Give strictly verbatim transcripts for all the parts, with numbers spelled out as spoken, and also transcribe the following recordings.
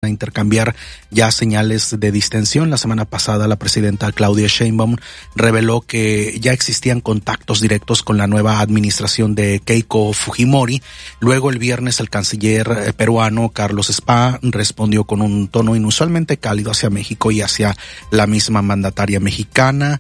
a intercambiar ya señales de distensión. La semana pasada la presidenta Claudia Sheinbaum reveló que ya existían contactos directos con la nueva administración de Keiko Fujimori. Luego el viernes el canciller peruano Carlos Spa respondió con un tono inusualmente cálido hacia México y hacia la misma mandataria mexicana.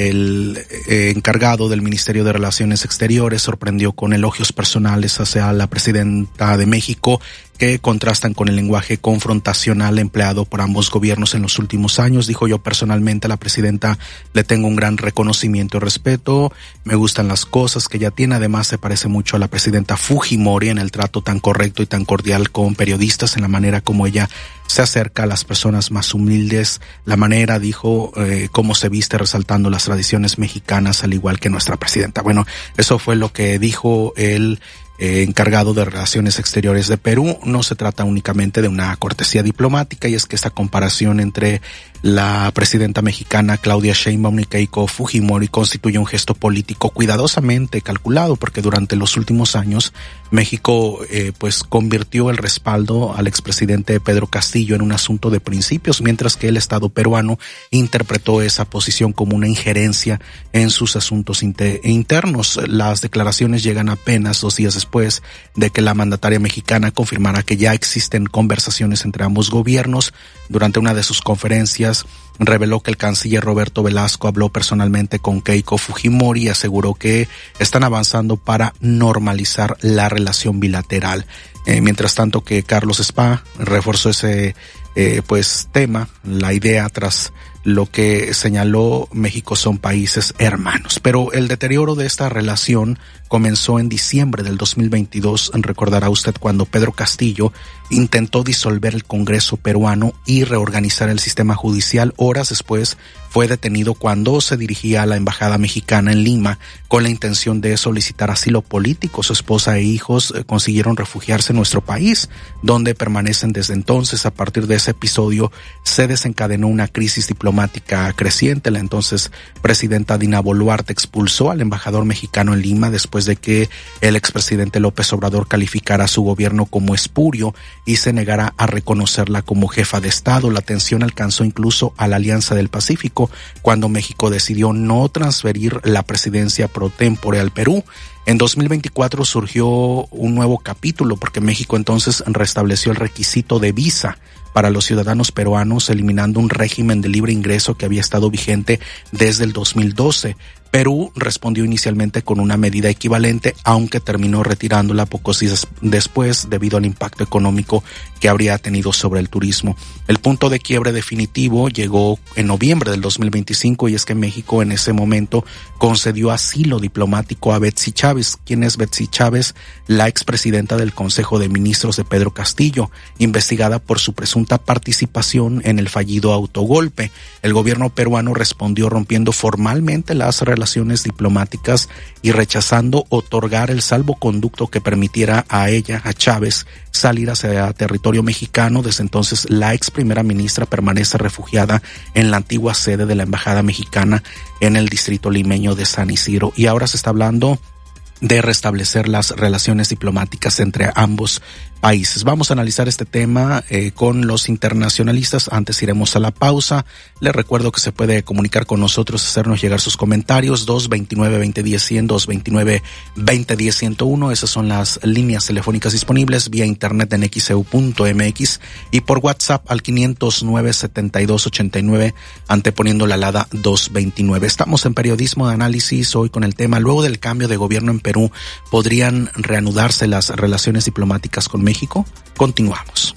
El eh, encargado del Ministerio de Relaciones Exteriores sorprendió con elogios personales hacia la presidenta de México que contrastan con el lenguaje confrontacional empleado por ambos gobiernos en los últimos años. Dijo: yo personalmente a la presidenta le tengo un gran reconocimiento y respeto, me gustan las cosas que ella tiene, además se parece mucho a la presidenta Fujimori en el trato tan correcto y tan cordial con periodistas, en la manera como ella se acerca a las personas más humildes, la manera, dijo, eh, cómo se viste, resaltando las tradiciones mexicanas al igual que nuestra presidenta. Bueno, eso fue lo que dijo el Eh, encargado de Relaciones Exteriores de Perú. No se trata únicamente de una cortesía diplomática, y es que esta comparación entre la presidenta mexicana Claudia Sheinbaum y Keiko Fujimori constituye un gesto político cuidadosamente calculado, porque durante los últimos años México eh, pues convirtió el respaldo al expresidente Pedro Castillo en un asunto de principios, mientras que el Estado peruano interpretó esa posición como una injerencia en sus asuntos inter- internos. Las declaraciones llegan apenas dos días después después de que la mandataria mexicana confirmara que ya existen conversaciones entre ambos gobiernos. Durante una de sus conferencias reveló que el canciller Roberto Velasco habló personalmente con Keiko Fujimori y aseguró que están avanzando para normalizar la relación bilateral. Eh, mientras tanto que Carlos Spa reforzó ese eh, pues tema, la idea tras lo que señaló: México son países hermanos. Pero el deterioro de esta relación comenzó en diciembre del dos mil veintidós, recordará usted, cuando Pedro Castillo intentó disolver el Congreso peruano y reorganizar el sistema judicial. Horas después fue detenido cuando se dirigía a la embajada mexicana en Lima con la intención de solicitar asilo político. Su esposa e hijos eh, consiguieron refugiarse en nuestro país, donde permanecen desde entonces. A partir de ese episodio se desencadenó una crisis diplomática creciente. La entonces presidenta Dina Boluarte expulsó al embajador mexicano en Lima después de que el expresidente López Obrador calificara a su gobierno como espurio y se negara a reconocerla como jefa de Estado. La tensión alcanzó incluso a la Alianza del Pacífico, cuando México decidió no transferir la presidencia pro tempore al Perú. En dos mil veinticuatro surgió un nuevo capítulo, porque México entonces restableció el requisito de visa para los ciudadanos peruanos, eliminando un régimen de libre ingreso que había estado vigente desde el dos mil doce. Perú respondió inicialmente con una medida equivalente, aunque terminó retirándola pocos días después debido al impacto económico que habría tenido sobre el turismo. El punto de quiebre definitivo llegó en noviembre del dos mil veinticinco, y es que México en ese momento concedió asilo diplomático a Betsy Chávez. ¿Quién es Betsy Chávez? La expresidenta del Consejo de Ministros de Pedro Castillo, investigada por su presunta participación en el fallido autogolpe. El gobierno peruano respondió rompiendo formalmente las relaciones diplomáticas y rechazando otorgar el salvoconducto que permitiera a ella, a Chávez, salir hacia territorio mexicano. Desde entonces, la ex primera ministra permanece refugiada en la antigua sede de la embajada mexicana en el distrito limeño de San Isidro, y ahora se está hablando de restablecer las relaciones diplomáticas entre ambos países. Vamos a analizar este tema eh, con los internacionalistas. Antes iremos a la pausa. Les recuerdo que se puede comunicar con nosotros, hacernos llegar sus comentarios, dos veintinueve, veinte diez, cien, dos veintinueve, veinte diez, ciento uno. Esas son las líneas telefónicas disponibles, vía internet en x e u punto m x y por WhatsApp al quinientos nueve, setenta y dos, ochenta y nueve, anteponiendo la alada dos veintinueve. Estamos en Periodismo de Análisis hoy con el tema: luego del cambio de gobierno en Perú, ¿podrían reanudarse las relaciones diplomáticas con México? Continuamos.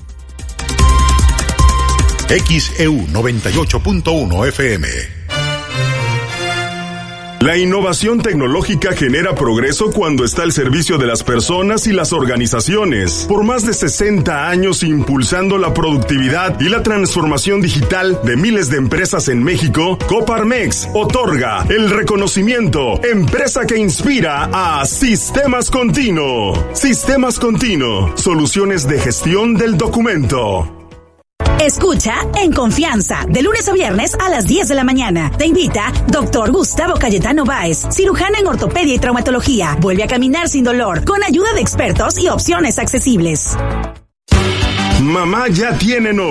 X E U noventa y ocho punto uno F M. La innovación tecnológica genera progreso cuando está al servicio de las personas y las organizaciones. Por más de sesenta años impulsando la productividad y la transformación digital de miles de empresas en México, Coparmex otorga el reconocimiento Empresa que inspira a Sistemas Continuo. Sistemas Continuo, soluciones de gestión del documento. Escucha En Confianza, de lunes a viernes a las diez de la mañana. Te invita doctor Gustavo Cayetano Báez, cirujano en ortopedia y traumatología. Vuelve a caminar sin dolor, con ayuda de expertos y opciones accesibles. Mamá ya tiene novio.